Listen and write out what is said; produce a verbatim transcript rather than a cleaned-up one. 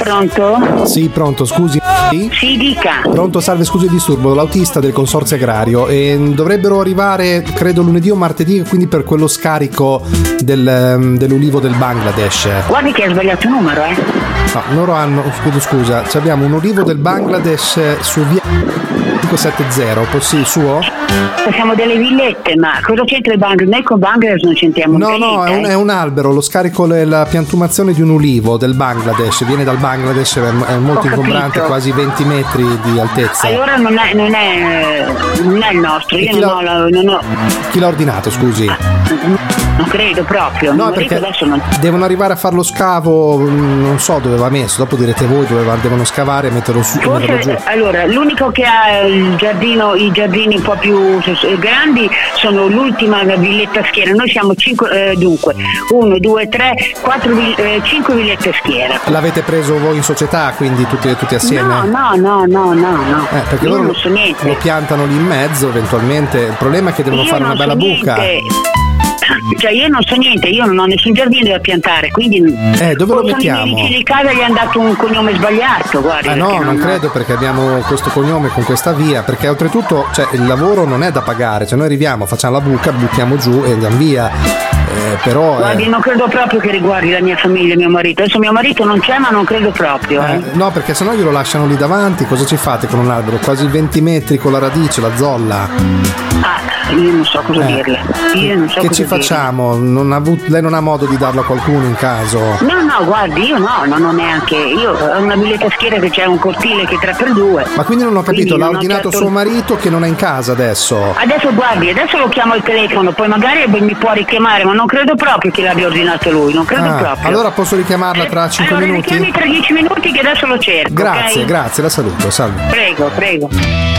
Pronto? Sì, pronto, scusi. Sì, dica. Pronto, salve, scusi il disturbo, l'autista del consorzio agrario. E dovrebbero arrivare, credo, lunedì o martedì, quindi per quello scarico del, dell'ulivo del Bangladesh. Guardi che ha sbagliato il numero, eh. No, loro hanno, scusa, scusa, abbiamo un ulivo del Bangladesh su via cinquecentosettanta, possibile, suo? Siamo delle villette, ma cosa c'entra il Bangladesh? Noi con Bangladesh non c'entriamo No, niente. no, è un, è un albero, lo scarico, la piantumazione di un ulivo del Bangladesh, viene dal Bangladesh, è molto ingombrante, quasi venti metri di altezza. Allora non è, non è, non è il nostro, io non ho, la, non ho... Chi l'ha ordinato, scusi? Non credo proprio. No, perché adesso non... devono arrivare a fare lo scavo, non so dove va messo, dopo direte voi dove va, devono scavare e metterlo su. Forse, giù. Allora, l'unico che ha il giardino, i giardini un po' più grandi sono l'ultima villetta schiera. Noi siamo cinque, eh, dunque, uno, due, tre, quattro, eh, cinque villette schiera. L'avete preso voi in società, quindi tutti, tutti assieme? No, no, no, no, no, no. Eh, perché io loro non so niente. Lo piantano lì in mezzo eventualmente, il problema è che devono io fare una bella so buca. Niente. Cioè io non so niente, io non ho nessun giardino da piantare, quindi eh, dove lo mettiamo? I miei vicini di casa gli hanno dato un cognome sbagliato, guarda. Ah no, non, non credo, perché abbiamo questo cognome con questa via, perché oltretutto, cioè, il lavoro non è da pagare, cioè noi arriviamo, facciamo la buca, buttiamo giù e andiamo via. Eh, però guardi, eh... non credo proprio che riguardi la mia famiglia, mio marito. Adesso mio marito non c'è, ma non credo proprio. Eh. Eh, no, perché sennò glielo lasciano lì davanti. Cosa ci fate con un albero? Quasi venti metri con la radice, la zolla. Ah, io non so cosa eh. dirle. Io non so che cosa ci facciamo? Non ha avuto, lei non ha modo di darlo a qualcuno in caso? No, no, guardi, io no, non ho neanche. Io ho una villetta schiera che c'è un cortile che è tre per due. Ma quindi non ho capito, Quindi l'ha non ordinato certo... suo marito che non è in casa adesso? Adesso guardi, adesso lo chiamo al telefono, poi magari mi può richiamare, ma non credo proprio che l'abbia ordinato lui, non credo ah, proprio. Allora posso richiamarla tra cinque allora, minuti? Allora, richiami tra dieci minuti che adesso lo cerco. Grazie, okay? grazie, la saluto, salve. Prego, prego.